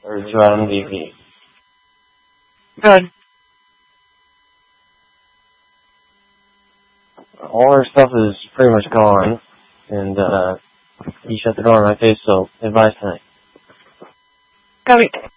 or did you add MVP? Good. All our stuff is pretty much gone, and he shut the door in my face, so advice tonight. Copy.